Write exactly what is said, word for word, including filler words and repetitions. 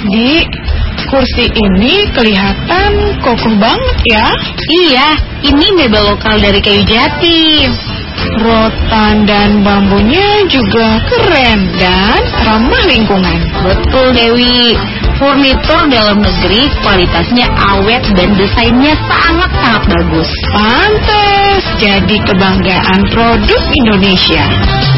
Di, kursi ini kelihatan kokoh banget ya. Iya, ini mebel lokal dari kayu jati. Rotan dan bambunya juga keren dan ramah lingkungan. Betul, Dewi. Furnitur dalam negeri kualitasnya awet dan desainnya sangat-sangat bagus. Pantes jadi kebanggaan produk Indonesia.